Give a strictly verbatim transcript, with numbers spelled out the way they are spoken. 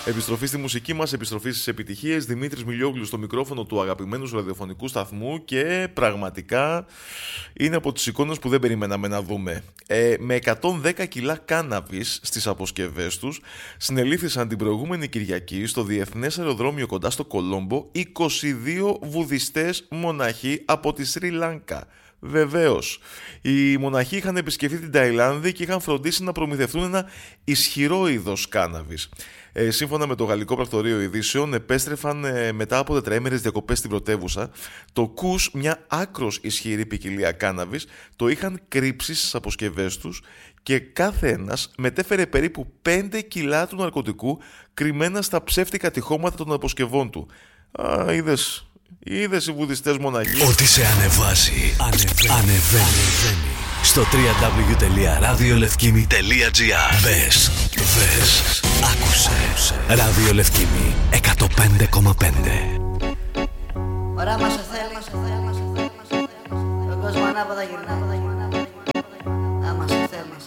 Επιστροφή στη μουσική μας, επιστροφή στις επιτυχίες. Δημήτρης Μιλιόγλου στο μικρόφωνο του αγαπημένου σου ραδιοφωνικού σταθμού και πραγματικά είναι από τις εικόνες που δεν περιμέναμε να δούμε. Ε, με εκατόν δέκα κιλά κάναβης στις αποσκευές τους συνελήφθησαν την προηγούμενη Κυριακή στο Διεθνές Αεροδρόμιο κοντά στο Κολόμπο είκοσι δύο βουδιστές μοναχοί από τη Σρι Λάνκα. Βεβαίως, οι μοναχοί είχαν επισκεφθεί την Ταϊλάνδη και είχαν φροντίσει να προμηθευτούν ένα ισχυρό είδος κάναβης. Ε, σύμφωνα με το Γαλλικό Πρακτορείο Ειδήσεων, επέστρεφαν ε, μετά από τετραήμερες διακοπές στην πρωτεύουσα. Το κους, μια άκρος ισχυρή ποικιλία κάναβης, το είχαν κρύψει στις αποσκευές τους και κάθε ένας μετέφερε περίπου πέντε κιλά του ναρκωτικού κρυμμένα στα ψεύτικα τυχώματα των αποσκευών του. Α, είδες... Είδες οι βουδιστές μοναχοί. Ό,τι σε ανεβάζει, ανεβαίνει. ανεβαίνει. Στο double-u double-u double-u τελεία ραδιολευκήμι τελεία τζι άρ. Μπες, δες, άκουσε. Ράδιο Λευκήμι εκατόν πέντε κόμμα πέντε. Ωραία μας θέλει. Ο κόσμος ανάποδα γυρνά.